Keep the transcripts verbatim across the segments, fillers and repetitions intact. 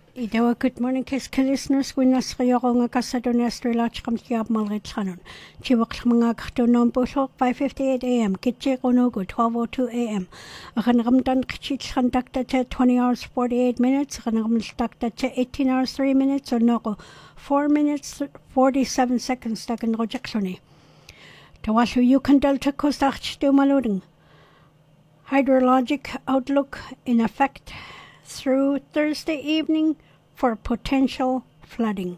Idawa good morning kes listeners winas rioronga kasadon astrolachkam kiab malritlanon. Chiwak mga kartonon busok five fifty-eight a m kitche onogo twelve oh two a m Ranramdan kchich conducted to twenty hours forty-eight minutes, Ranram stakta to eighteen hours three minutes or no four minutes forty-seven seconds taken rojaksoni. Tawashu Yukon Delta Kostach Maloding. Hydrologic outlook in effect through Thursday evening for potential flooding.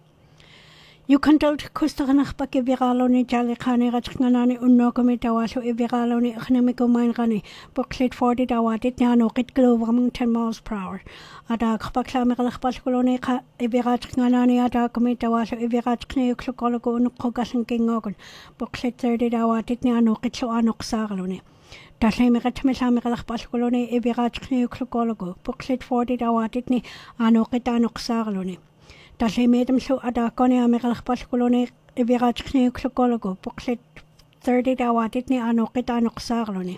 Yukon Delta Kostaganach Bakiviraloni Jalikani Rachkanani Unokomitawashu Iviraloni Achnamico Mainrani, Booklet forty Dawatit Nano Kit Glover ten miles per hour. Ada Kapaklamik Pascoloni Ivirachkanani Ada Komitawashu Ivirachkne Klokologo Nukogasan King Ogun, Booklet thirty Dawatit Nano Kitso Anoxarloni. Tashlemiratmisamik Pascoloni Ivirachkne Klokologo, Booklet forty Dawatitni Anokitanoxarloni. Tashlemidim so Adakoni Amikal Pascoloni Ivirachkne Klokologo, Booklet thirty Dawatitni Anokitanoxarloni.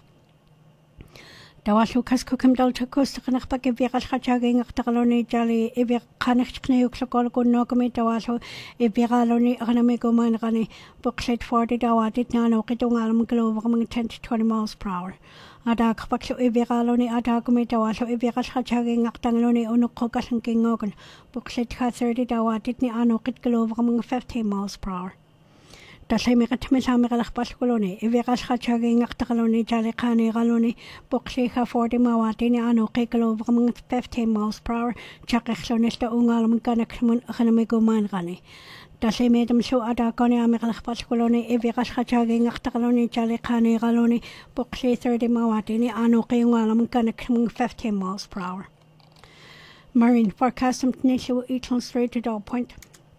Dawasu Kaskukim Delta Costa Kanakbaki Virachaging Taloni Jali Ivir Kanachkne Klokologo Nokomi Dawasu Iviraloni Anamigo Manrani, Booklet forty Dawatit Nano Kitungalam Glover ten to twenty miles per hour. Adak Baksu Iviraloni Adakumi Dawasu Ivirachaging Actangloni Unokogas and King Ogan, Booklet thirty Dawatitni Anokit Glover fifteen miles per hour. Tashlemiratmisamik Pascoloni, Ivirachaging Actaloni Jalikani Galoni, Booklet forty Mawatini Anoki Glover fifteen miles per hour, Chakexonista Ungalam Ganakman Hanamigo Manrani. Tashlemidim so Adakoni Amikal Pascoloni, Ivirachaging Actaloni Jalikani Galoni, Booklet thirty Mawatini Anoki Ungalam Ganakman fifteen miles per hour. Marine forecast from Tanisha Eaton Strait to Doll Point.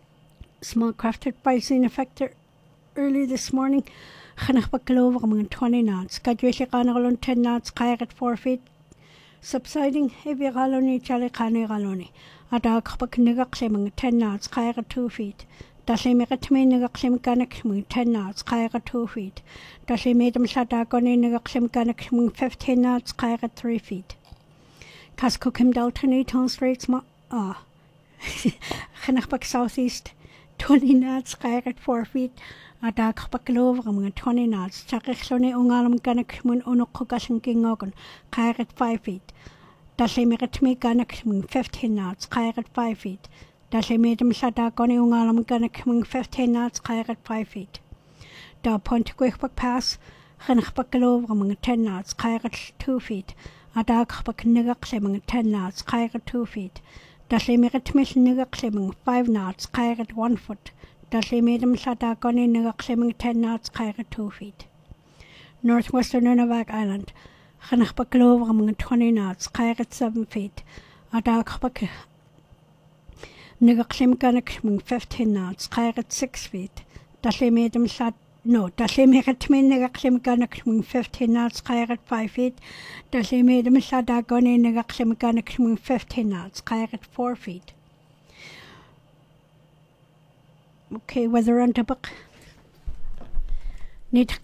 Small crafted Piscine affected early this morning. Chanachbakalover among twenty knots. Gadwishi Kanalon ten knots, kayak at four feet. Subsiding Iviraloni Jalikani Galoni. Adakbak Nigaksiming ten knots, kayak at two feet. Dashlemiratmi Nigaksim Ganakiming ten knots, kayak at two feet. Dashlemidam Sadagoni Nigaksim Ganakiming fifteen knots, kayak at three feet. Kaskokim Delta Eaton Straits Ma ah Chanachbak southeast twenty knots, kayak at four feet. Adak Bakalover among twenty knots, Chakexoni Ungalam Ganakmun Unokogasan King Ogan, kayak at five feet. Dashlemiratmi Ganakmun fifteen knots, kayak at five feet. Dashlemidam Sadagoni Ungalam Ganakmun fifteen knots, kayak at five feet. Da Point Quickbak Pass, Chanachbakalover among ten knots, kayak at two feet. Adak Baknigaksiming ten knots, kayak at two feet. Dashlemiratmis Nigaksiming five knots, kayak at one foot. Dashlemidim Sadagoni Nigaksiming ten knots, kayak at two feet. Northwestern Nunavak Island, Chanachbakalover among twenty knots, kayak at seven feet. Adakbak Nigaksim Ganaksiming fifteen knots, kayak at six feet. Dashlemidim Sad no, Dashlemiratmin Nigaksim Ganaksiming fifteen knots, kayak at five feet. Dashlemidim Sadagoni Nigaksim Ganaksiming fifteen knots, kayak at four feet. Okay, weather on Tabak. Need